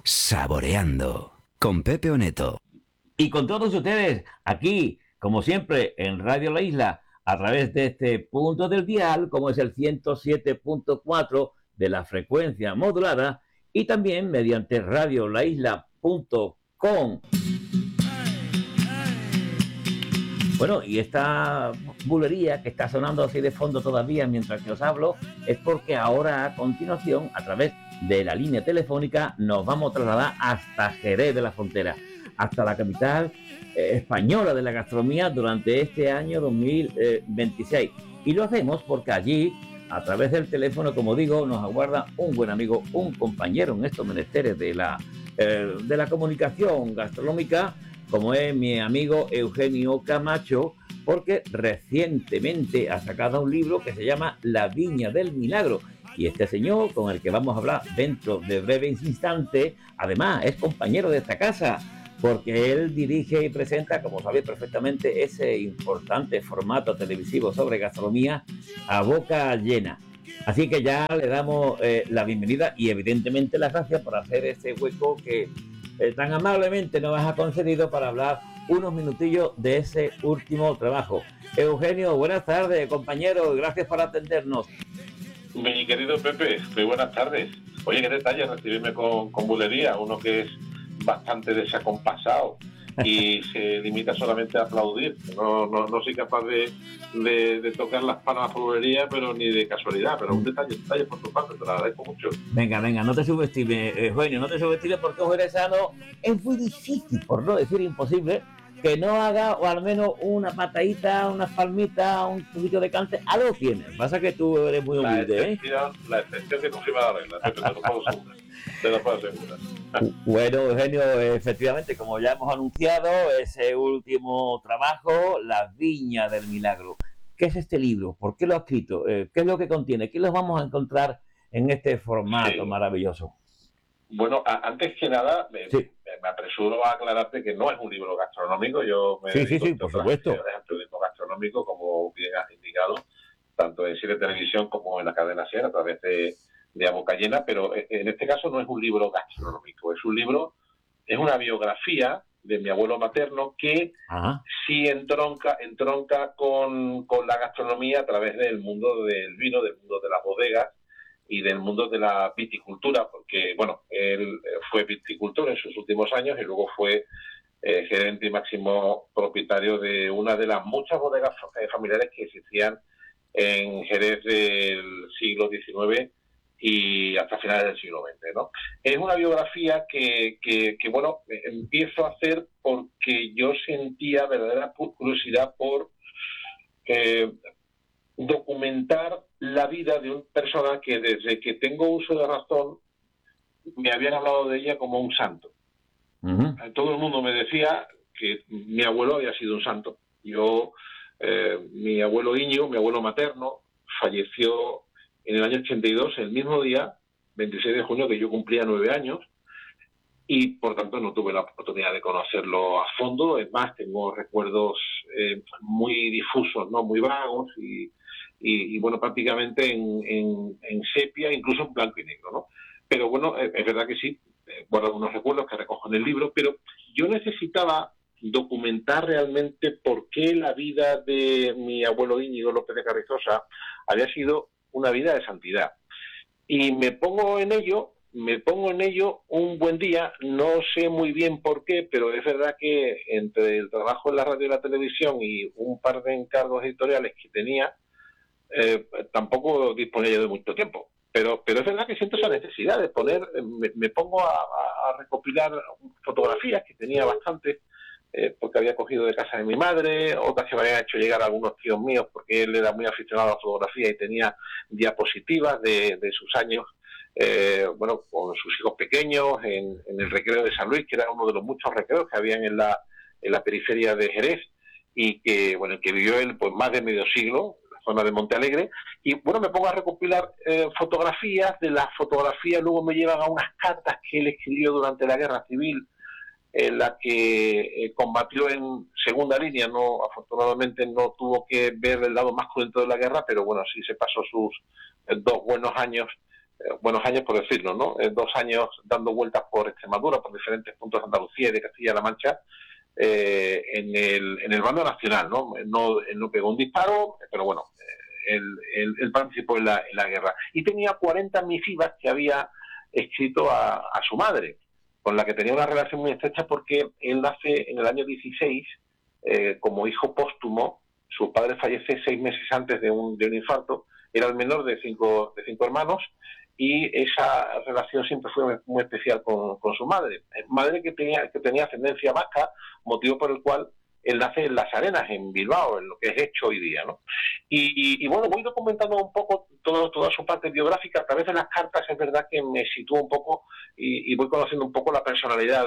Saboreando con Pepe Oneto. Y con todos ustedes, aquí, como siempre, en Radio La Isla, a través de este punto del dial, como es el 107.4 de la frecuencia modulada, y también mediante radiolaisla.com. Bueno, y esta bulería que está sonando así de fondo todavía mientras que os hablo, es porque ahora a continuación, a través de la línea telefónica, nos vamos a trasladar hasta Jerez de la Frontera, hasta la capital española de la gastronomía durante este año 2026. Y lo hacemos porque allí, a través del teléfono, como digo, nos aguarda un buen amigo, un compañero en estos menesteres de la comunicación gastronómica, como es mi amigo Eugenio Camacho, porque recientemente ha sacado un libro que se llama La Viña del Milagro. Y este señor, con el que vamos a hablar dentro de breves instantes, además es compañero de esta casa, porque él dirige y presenta, como sabéis perfectamente, ese importante formato televisivo sobre gastronomía a boca llena. Así que ya le damos la bienvenida y evidentemente las gracias por hacer este hueco que tan amablemente nos has concedido para hablar unos minutillos de ese último trabajo. Eugenio, buenas tardes, compañero, gracias por atendernos. Mi querido Pepe, muy buenas tardes. Oye, qué detalle recibirme con bulería, uno que es bastante desacompasado y se limita solamente a aplaudir. No soy capaz de tocar las palmas por bulería, pero ni de casualidad, pero un detalle por tu parte, te lo agradezco mucho. Venga, no te subestimes, Eugenio, no te subestimes, porque un jerezano es muy difícil, por no decir imposible, que no haga o al menos una patadita, unas palmitas, un poquito de cante, algo tienes. Pasa que tú eres muy humilde, La excepción que confirma la regla, te lo puedo asegurar. Bueno, Eugenio, efectivamente, como ya hemos anunciado, ese último trabajo, La Viña del Milagro. ¿Qué es este libro? ¿Por qué lo ha escrito? ¿Qué es lo que contiene? ¿Qué los vamos a encontrar en este formato maravilloso? Bueno, antes que nada, me apresuro a aclararte que no es un libro gastronómico. Yo me dedico por supuesto. al periodismo gastronómico, como bien has indicado, tanto en cine televisión como en la cadena SER, a través de A Boca Llena, pero en este caso no es un libro gastronómico, es una biografía de mi abuelo materno que sí entronca con la gastronomía a través del mundo del vino, del mundo de las bodegas y del mundo de la viticultura, porque, bueno, él fue viticultor en sus últimos años y luego fue gerente y máximo propietario de una de las muchas bodegas familiares que existían en Jerez del siglo XIX y hasta finales del siglo XX, ¿no? Es una biografía que bueno, empiezo a hacer porque yo sentía verdadera curiosidad por documentar la vida de una persona que desde que tengo uso de razón me habían hablado de ella como un santo. Uh-huh. Todo el mundo me decía que mi abuelo había sido un santo. Mi abuelo Íñigo, mi abuelo materno, falleció en el año 82, el mismo día, 26 de junio, que yo cumplía 9 años, y por tanto no tuve la oportunidad de conocerlo a fondo. Es más, tengo recuerdos muy difusos, ¿no? Muy vagos y bueno, prácticamente en sepia, incluso en blanco y negro, ¿no? Pero bueno, es verdad que sí, guardo unos recuerdos que recojo en el libro, pero yo necesitaba documentar realmente por qué la vida de mi abuelo Íñigo López de Carrizosa había sido una vida de santidad. Y me pongo en ello un buen día, no sé muy bien por qué, pero es verdad que entre el trabajo en la radio y la televisión y un par de encargos editoriales que tenía, tampoco disponía yo de mucho tiempo. Pero es verdad que siento esa necesidad de poner, me pongo a recopilar fotografías, que tenía bastantes, porque había cogido de casa de mi madre, otras que me habían hecho llegar a algunos tíos míos, porque él era muy aficionado a la fotografía y tenía diapositivas de sus años, bueno, con sus hijos pequeños, en el recreo de San Luis, que era uno de los muchos recreos que habían en la periferia de Jerez, y que, bueno, el que vivió él pues más de medio siglo, zona de Montealegre, y bueno, me pongo a recopilar fotografías. De las fotografías luego me llevan a unas cartas que él escribió durante la Guerra Civil, en la que combatió en segunda línea. No, afortunadamente no tuvo que ver el lado más cruento de la guerra, pero bueno, sí se pasó sus 2 buenos años buenos años por decirlo, ¿no? 2 años dando vueltas por Extremadura, por diferentes puntos de Andalucía y de Castilla-La Mancha, en el bando nacional, ¿no? Él no pegó un disparo, pero bueno, él participó en la guerra. Y tenía 40 misivas que había escrito a su madre, con la que tenía una relación muy estrecha porque él nace en el año 16 como hijo póstumo. Su padre fallece 6 meses antes de un infarto. Era el menor de cinco hermanos, y esa relación siempre fue muy especial con su madre. Madre que tenía ascendencia vasca, motivo por el cual él nace en Las Arenas, en Bilbao, en lo que es hecho hoy día, ¿no? Y bueno, voy documentando un poco toda su parte biográfica a través de las cartas. Es verdad que me sitúo un poco y voy conociendo un poco la personalidad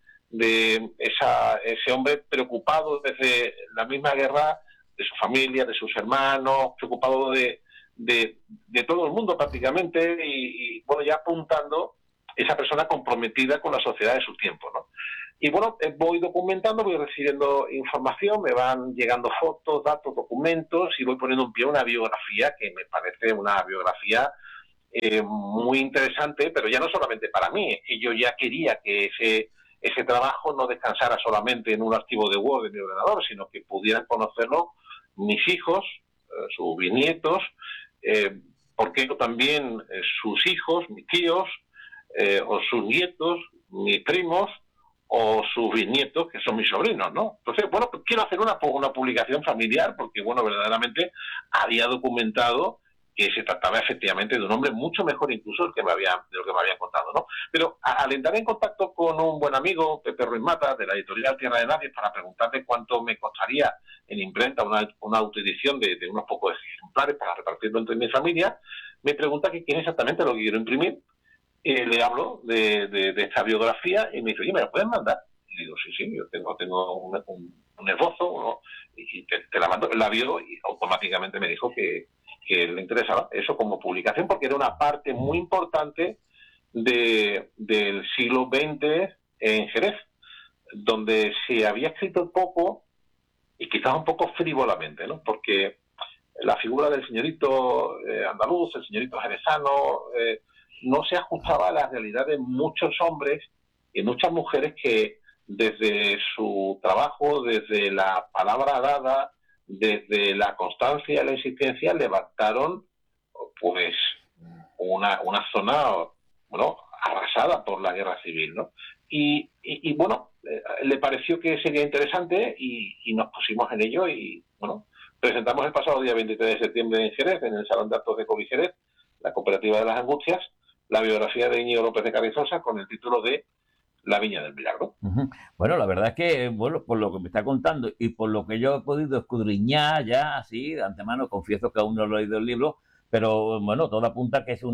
de ese hombre preocupado desde la misma guerra, de su familia, de sus hermanos, preocupado de todo el mundo prácticamente, y bueno, ya apuntando esa persona comprometida con la sociedad de su tiempo, ¿no? Y bueno, voy documentando, voy recibiendo información, me van llegando fotos, datos, documentos, y voy poniendo en pie una biografía que me parece una biografía muy interesante, pero ya no solamente para mí. Es que yo ya quería que ese trabajo no descansara solamente en un archivo de Word de mi ordenador, sino que pudieran conocerlo mis hijos, sus bisnietos, ¿por qué no también sus hijos, mis tíos, o sus nietos, mis primos, o sus bisnietos, que son mis sobrinos, ¿no? Entonces, bueno, pues quiero hacer una publicación familiar, porque, bueno, verdaderamente había documentado que se trataba efectivamente de un hombre mucho mejor incluso de lo que me habían contado, ¿no? Pero al entrar en contacto con un buen amigo, Pepe Ruiz Mata, de la editorial Tierra de Nadie, para preguntarle cuánto me costaría en imprenta una autoedición de unos pocos ejemplares para repartirlo entre mi familia, me pregunta que quién exactamente lo que quiero imprimir. Le hablo de esta biografía y me dice, oye, ¿me la puedes mandar? Y digo, sí, yo tengo un esbozo, ¿no? Y te la mando. La vio y automáticamente me dijo que le interesaba eso como publicación, porque era una parte muy importante del siglo XX en Jerez, donde se había escrito poco y quizás un poco frívolamente, ¿no? Porque la figura del señorito andaluz, el señorito jerezano, no se ajustaba a la realidad de muchos hombres y muchas mujeres que desde su trabajo, desde la palabra dada, desde la constancia y la insistencia, levantaron pues una zona, bueno, arrasada por la guerra civil, ¿no? Y bueno, le pareció que sería interesante y nos pusimos en ello y, bueno, presentamos el pasado día 23 de septiembre en Jerez, en el Salón de Actos de Covid Jerez, la Cooperativa de las Angustias, la biografía de Íñigo López de Carrizosa con el título de La Viña del Milagro. Bueno, la verdad es que, bueno, por lo que me está contando y por lo que yo he podido escudriñar ya, así, de antemano, confieso que aún no lo he leído el libro, pero bueno, todo apunta que es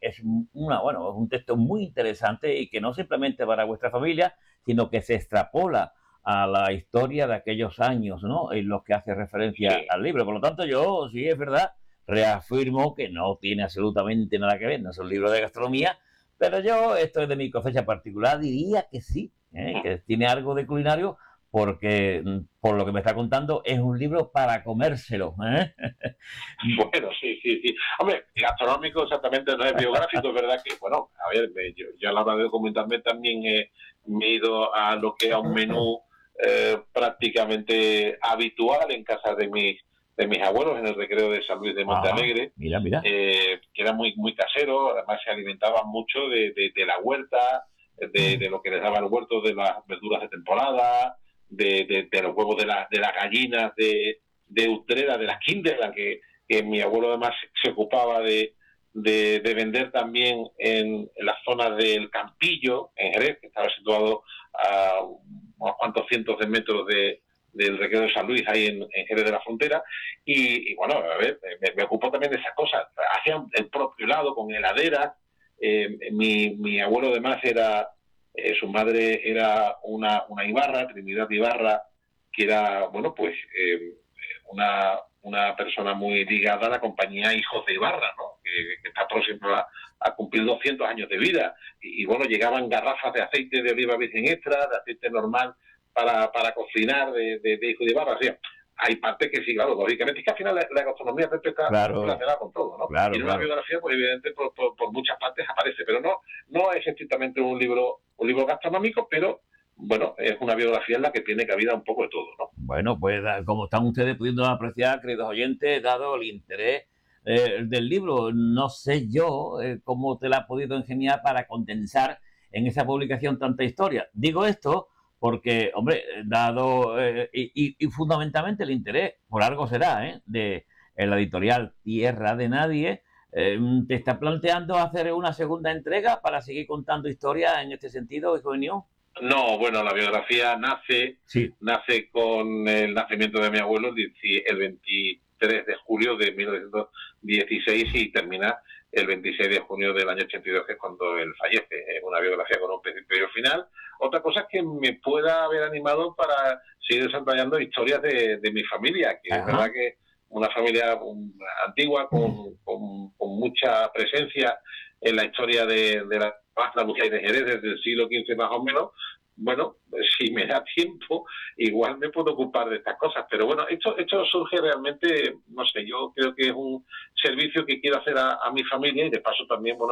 un texto muy interesante y que no simplemente para vuestra familia, sino que se extrapola a la historia de aquellos años, ¿no? En los que hace referencia al libro. Por lo tanto, yo, sí es verdad, reafirmo que no tiene absolutamente nada que ver, no es un libro de gastronomía, pero yo, esto es de mi cosecha particular, diría que sí, que tiene algo de culinario, porque por lo que me está contando es un libro para comérselo. Bueno, sí. Hombre, gastronómico exactamente no es biográfico, es verdad que, bueno, a ver, yo a la hora de documentarme también me he ido a lo que era un menú prácticamente habitual en casa de mis abuelos en el recreo de San Luis de Montealegre. Mira. Que era muy casero, además se alimentaban mucho de la huerta, de lo que les daba el huerto, de las verduras de temporada, de los huevos de las gallinas de Utrera, de las Kinderland, que mi abuelo además se ocupaba de vender también en las zonas del Campillo, en Jerez, que estaba situado a unos cuantos cientos de metros del recreo de San Luis, ahí en Jerez de la Frontera, y bueno, a ver, me ocupó también de esas cosas. Hacía el propio helado con heladera. Mi abuelo además su madre era una Ibarra, Trinidad Ibarra, que era, bueno, pues una persona muy ligada a la compañía Hijos de Ibarra, ¿no? Que está próximo a cumplir 200 años de vida. Y bueno, llegaban garrafas de aceite de oliva virgen extra, de aceite normal, para cocinar de Hijo de Ibarra. O sea, hay partes que sí, claro, lógicamente. Es que al final la gastronomía está relacionada con todo, ¿no? Claro, y en una biografía, pues evidentemente por muchas partes aparece, pero no es estrictamente un libro gastronómico, pero bueno, es una biografía en la que tiene cabida un poco de todo, ¿no? Bueno, pues como están ustedes pudiendo apreciar, queridos oyentes, dado el interés del libro, no sé yo cómo te la has podido ingeniar para condensar en esa publicación tanta historia. Digo esto porque, hombre, dado y fundamentalmente el interés, por algo será, de la editorial Tierra de Nadie, te está planteando hacer una segunda entrega para seguir contando historias en este sentido, hijo mío. No, bueno, la biografía nace con el nacimiento de mi abuelo el 23 de julio de 1916 y termina el 26 de junio del año 82, que es cuando él fallece. Es una biografía con un principio final. Otra cosa es que me pueda haber animado para seguir desarrollando historias de mi familia, que es verdad que una familia antigua con mucha presencia en la historia de la Andalucía y de Jerez desde el siglo XV más o menos. Bueno, si me da tiempo, igual me puedo ocupar de estas cosas. Pero bueno, esto surge realmente, no sé, yo creo que es un servicio que quiero hacer a mi familia y de paso también, bueno,